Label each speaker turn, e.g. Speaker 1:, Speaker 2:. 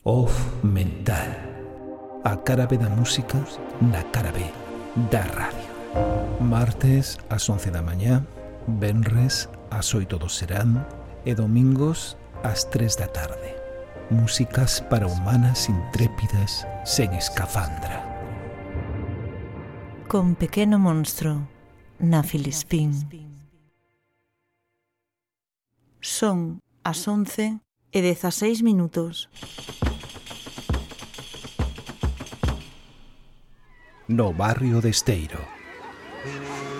Speaker 1: Off Mental. A cara B da música na cara B da radio. Martes ás 11 da mañá, venres ás 8 do serán e domingos ás 3 da tarde. Músicas para humanas intrépidas sen escafandra.
Speaker 2: Con Pequeno Monstro na Filispín. Son as 11:16.
Speaker 1: No barrio de Esteiro.